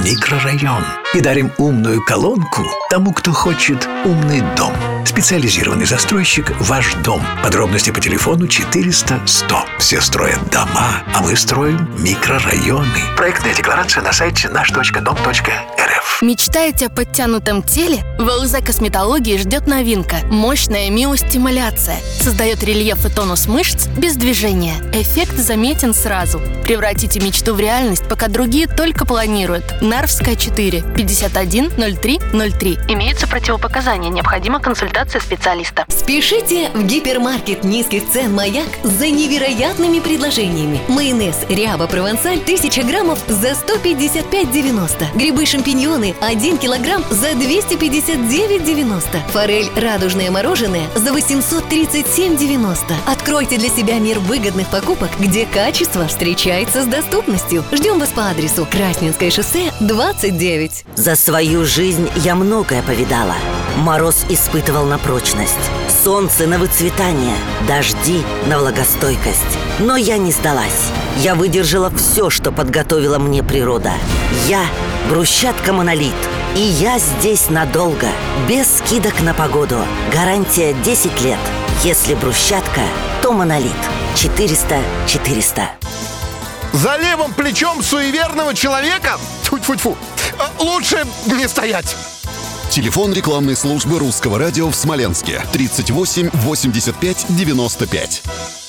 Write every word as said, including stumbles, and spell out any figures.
микрорайон. И дарим умную колонку тому, кто хочет умный дом. Специализированный застройщик «Ваш дом». Подробности по телефону четыреста сто. Все строят дома, а мы строим микрорайоны. Проектная декларация на сайте наш точка дом точка эр эф. Мечтаете о подтянутом теле? В эл зэ Косметологии ждет новинка – мощная миостимуляция. Создает рельеф и тонус мышц без движения. Эффект заметен сразу. Превратите мечту в реальность, пока другие только планируют. Нарвская четыре, пятьдесят один ноль три ноль три. Имеются противопоказания. Необходима консультация специалиста. Спешите в гипермаркет низких цен «Маяк» за невероятными предложениями. Майонез Ряба Провансаль тысяча граммов за сто пятьдесят пять девяносто. Грибы-шампиньоны один килограмм за двести пятьдесят девять девяносто. Форель радужное мороженое за восемьсот тридцать семь девяносто. Откройте для себя мир выгодных покупок, где качество встречается с доступностью. Ждем вас по адресу Красненское шоссе, двадцать девять. За свою жизнь я многое повидала. Мороз испытывал на прочность, солнце на выцветание, дожди на влагостойкость. Но я не сдалась. Я выдержала все, что подготовила мне природа. Я брусчатка «Монолит». И я здесь надолго, без скидок на погоду. Гарантия десять лет. Если брусчатка, то «Монолит». четыреста четыреста. За левым плечом суеверного человека? Тьфу-тьфу-тьфу. Лучше не стоять. Телефон рекламной службы Русского радио в Смоленске тридцать восемь восемьдесят пять девяносто пять.